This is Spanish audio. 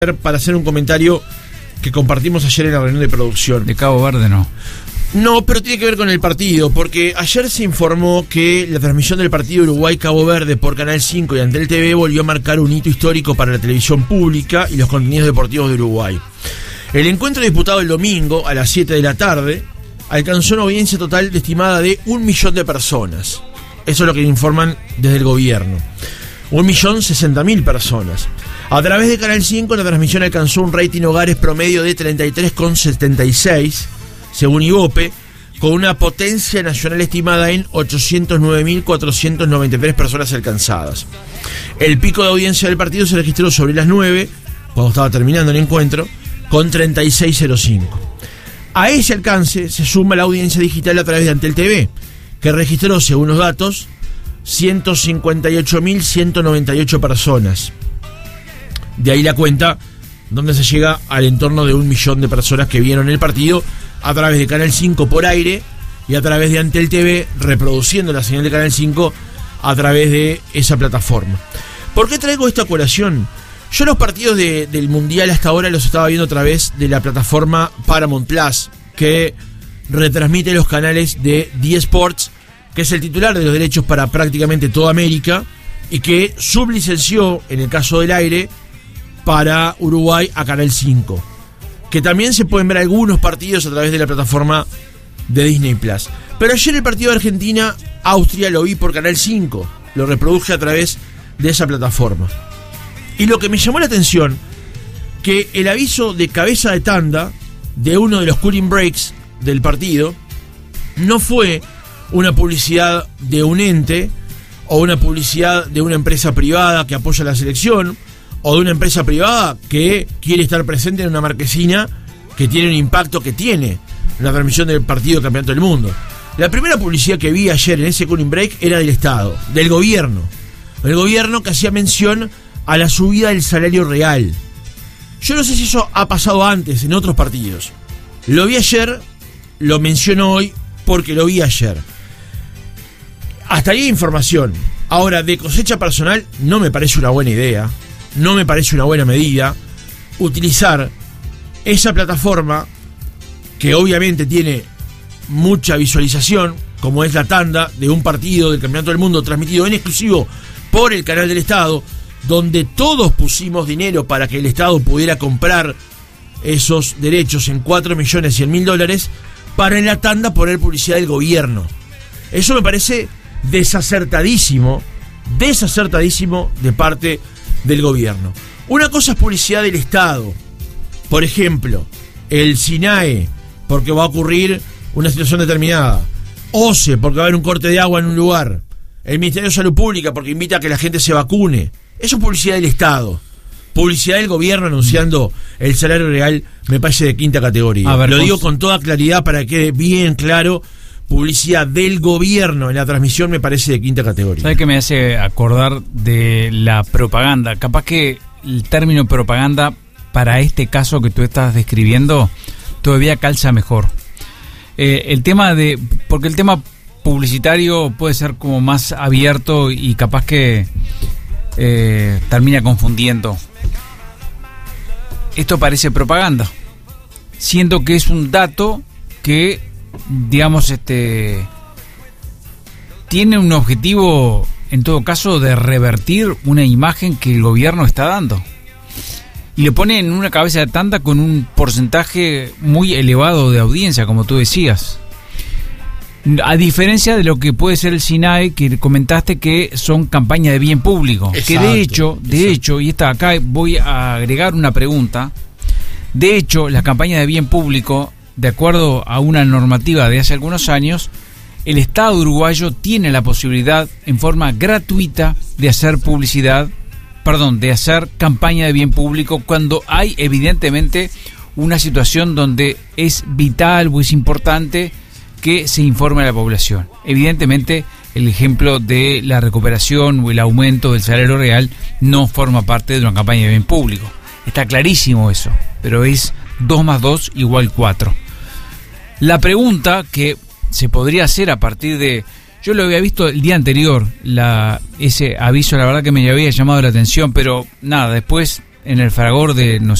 para hacer un comentario que compartimos ayer en la reunión de producción. De Cabo Verde no. No, pero tiene que ver con el partido, porque ayer se informó que la transmisión del partido Uruguay-Cabo Verde por Canal 5 y Antel TV volvió a marcar un hito histórico para la televisión pública y los contenidos deportivos de Uruguay. El encuentro disputado el domingo a las 7 de la tarde alcanzó una audiencia total estimada de 1 millón de personas. Eso es lo que informan desde el gobierno. 1.060.000 personas. A través de Canal 5 la transmisión alcanzó un rating hogares promedio de 33,76, según Ibope, con una potencia nacional estimada en 809.493 personas alcanzadas. El pico de audiencia del partido se registró sobre las 9, cuando estaba terminando el encuentro, con 36,05. A ese alcance se suma la audiencia digital a través de Antel TV, que registró, según los datos, 158.198 personas. De ahí la cuenta, donde se llega al entorno de 1 millón de personas que vieron el partido a través de Canal 5 por aire y a través de Antel TV, reproduciendo la señal de Canal 5 a través de esa plataforma. ¿Por qué traigo esta colación? Yo los partidos del Mundial hasta ahora los estaba viendo a través de la plataforma Paramount Plus, que retransmite los canales de D Sports, que es el titular de los derechos para prácticamente toda América y que sublicenció, en el caso del aire, para Uruguay a Canal 5. Que también se pueden ver algunos partidos a través de la plataforma de Disney Plus. Pero ayer el partido de Argentina-Austria lo vi por Canal 5, lo reproduje a través de esa plataforma. Y lo que me llamó la atención, que el aviso de cabeza de tanda de uno de los cooling breaks del partido no fue una publicidad de un ente o una publicidad de una empresa privada que apoya la selección o de una empresa privada que quiere estar presente en una marquesina que tiene un impacto que tiene en la transmisión del partido de Campeonato del Mundo. La primera publicidad que vi ayer en ese cooling break era del Estado, del gobierno. El gobierno que hacía mención a la subida del salario real. Yo no sé si eso ha pasado antes en otros partidos. Lo vi ayer, lo menciono hoy porque lo vi ayer. Hasta ahí información. Ahora, de cosecha personal, no me parece una buena idea, no me parece una buena medida utilizar esa plataforma que obviamente tiene mucha visualización, como es la tanda de un partido del Campeonato del Mundo transmitido en exclusivo por el canal del Estado, donde todos pusimos dinero para que el Estado pudiera comprar esos derechos en $4.100.000, para en la tanda poner publicidad del gobierno. Eso me parece desacertadísimo de parte del gobierno. Una cosa es publicidad del Estado, por ejemplo, el SINAE, porque va a ocurrir una situación determinada, OCE, porque va a haber un corte de agua en un lugar, el Ministerio de Salud Pública, porque invita a que la gente se vacune. Eso es publicidad del Estado. Publicidad del gobierno anunciando el salario real me parece de quinta categoría. Lo digo con toda claridad para que quede bien claro. Publicidad del gobierno en la transmisión me parece de quinta categoría. ¿Sabes qué me hace acordar de la propaganda? Capaz que el término propaganda para este caso que tú estás describiendo todavía calza mejor. Porque el tema publicitario puede ser como más abierto y capaz que termina confundiendo. Esto parece propaganda, siendo que es un dato que, digamos, tiene un objetivo, en todo caso, de revertir una imagen que el gobierno está dando. Y le pone en una cabeza de tanda con un porcentaje muy elevado de audiencia, como tú decías. A diferencia de lo que puede ser el SINAE, que comentaste que son campañas de bien público. Exacto, que de hecho, y acá voy a agregar una pregunta. De hecho, las campañas de bien público, de acuerdo a una normativa de hace algunos años, el Estado uruguayo tiene la posibilidad, en forma gratuita, de hacer de hacer campaña de bien público cuando hay evidentemente una situación donde es vital o es importante que se informe a la población. Evidentemente, el ejemplo de la recuperación o el aumento del salario real no forma parte de una campaña de bien público. Está clarísimo eso, pero es 2 más 2 igual 4. La pregunta que se podría hacer a partir de Yo lo había visto el día anterior, ese aviso, la verdad que me había llamado la atención, pero nada, después en el fragor de, no